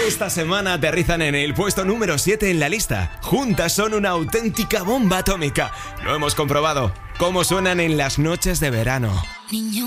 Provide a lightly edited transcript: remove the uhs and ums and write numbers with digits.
Esta semana aterrizan en el puesto número 7 en la lista. Juntas son una auténtica bomba atómica. Lo hemos comprobado. Cómo suenan en las noches de verano. Niño